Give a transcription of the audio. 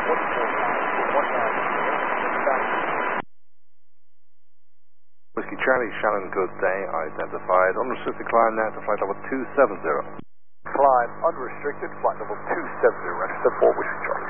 Whiskey Charlie, Shannon, good day, identified. Unrestricted climb now to flight level 270. Climb unrestricted, flight level 270, register for Whiskey Charlie.